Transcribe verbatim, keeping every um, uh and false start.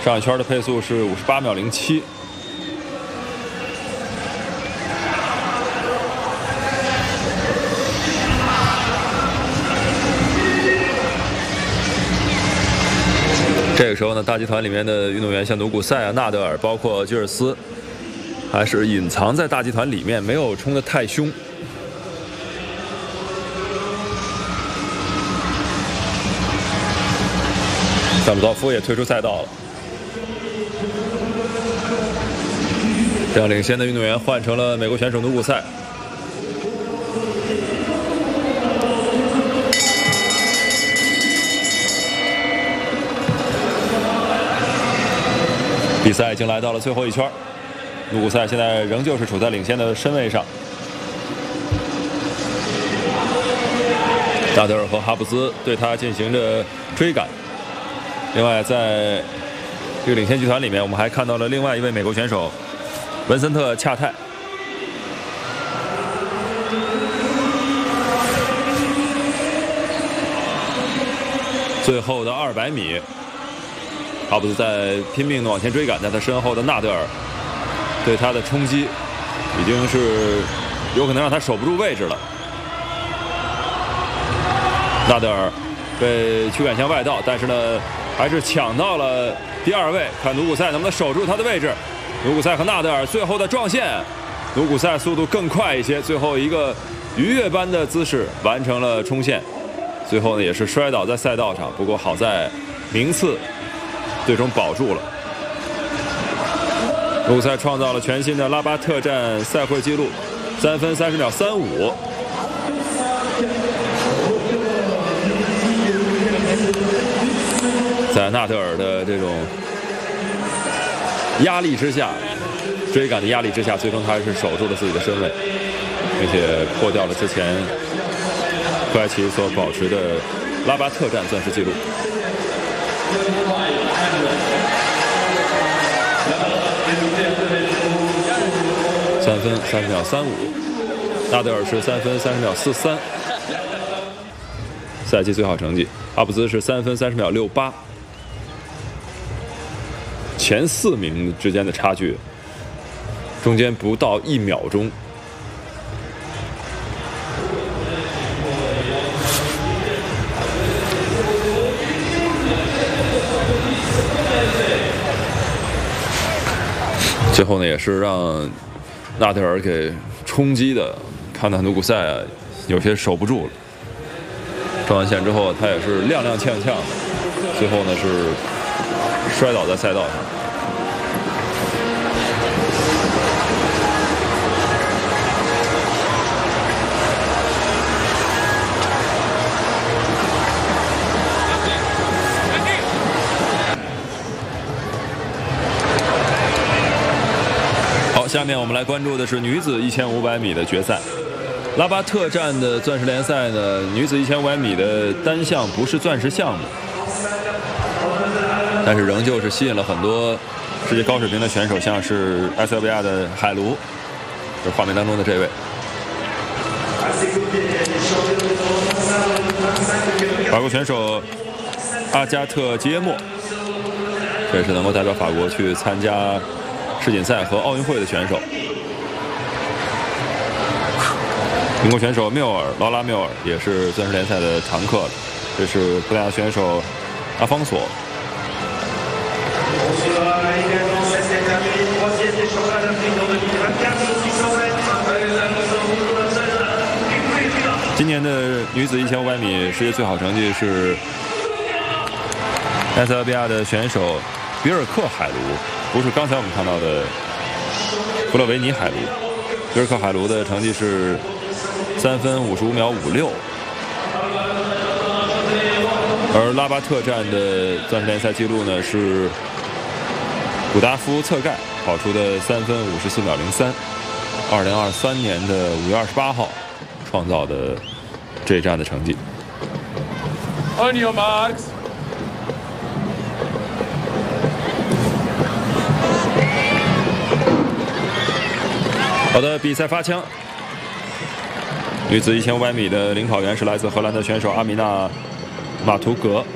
上一圈的配速是五十八秒零七。这个时候呢，大集团里面的运动员像努古塞啊、纳德尔，包括吉尔斯，还是隐藏在大集团里面，没有冲得太凶。萨姆多夫也退出赛道了。这样领先的运动员换成了美国选手努古塞。比赛已经来到了最后一圈，努古塞现在仍旧是处在领先的身位上。纳德尔和哈布兹对他进行着追赶。另外，在这个领先集团里面，我们还看到了另外一位美国选手文森特·恰泰。最后的二百米，哈布斯在拼命的往前追赶，在他身后的纳德尔对他的冲击，已经是有可能让他守不住位置了。纳德尔被驱赶向外道，但是呢，还是抢到了第二位，看努古塞能不能守住他的位置。努古塞和纳德尔最后的撞线，努古塞速度更快一些，最后一个鱼跃般的姿势完成了冲线，最后呢也是摔倒在赛道上，不过好在名次最终保住了。努古塞创造了全新的拉巴特站赛会纪录，三分三十秒三五。在纳德尔的这种压力之下，追赶的压力之下，最终他还是守住了自己的身位，并且破掉了之前克莱奇所保持的拉巴特站钻石纪录。三分三十秒三五，纳德尔是三分三十秒四三，赛季最好成绩。阿布兹是三分三十秒六八。前四名之间的差距，中间不到一秒钟。最后呢，也是让纳德尔给冲击的，看到努古塞啊有些守不住了。撞完线之后，他也是踉踉跄跄的，最后呢是摔倒在赛道上。好，下面我们来关注的是女子一千五百米的决赛。拉巴特站的钻石联赛呢，女子一千五百米的单项不是钻石项目，但是仍旧是吸引了很多世界高水平的选手，像是埃塞俄比亚的海卢，就是画面当中的这位。法国选手阿加特吉耶莫，这是能够代表法国去参加世锦赛和奥运会的选手。英国选手缪尔，劳拉缪尔也是钻石联赛的常客了。这是葡萄牙选手阿方索。今年的女子一千五百米世界最好成绩是埃塞俄比亚的选手比尔克海卢，不是刚才我们看到的弗洛维尼海卢。比尔克海卢的成绩是三分五十五秒五六，而拉巴特站的钻石联赛纪录呢是古达夫策盖跑出的三分五十四秒零三，二零二三年的五月二十八号创造的这一站的成绩。 On your marks. 好的，比赛发枪。女子一千五百米的领跑员是来自荷兰的选手阿米娜·马图格。